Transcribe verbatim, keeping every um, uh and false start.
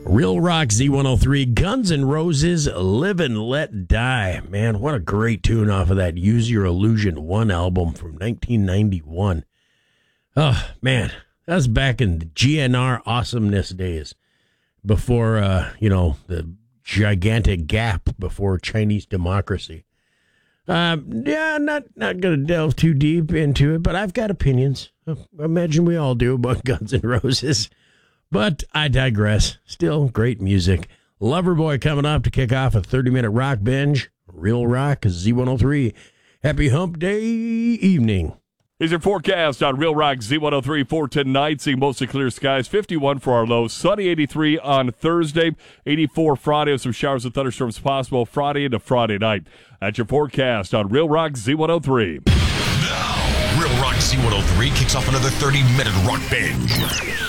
Real Rock Z one oh three, Guns N' Roses, Live and Let Die. Man, what a great tune off of that Use Your Illusion one album from nineteen ninety-one. Oh, man, that was back in the G N R awesomeness days before, uh, you know, the gigantic gap before Chinese democracy. Uh, yeah, not, not going to delve too deep into it, but I've got opinions. I imagine we all do about Guns N' Roses. But I digress. Still great music. Loverboy coming up to kick off a thirty-minute rock binge. Real Rock Z one oh three. Happy Hump Day evening. Here's your forecast on Real Rock Z one oh three for tonight. Seeing mostly clear skies, fifty-one for our low. Sunny eighty-three on Thursday, eighty-four Friday with some showers and thunderstorms possible Friday into Friday night. That's your forecast on Real Rock Z one oh three. Now, Real Rock Z one oh three kicks off another thirty-minute rock binge.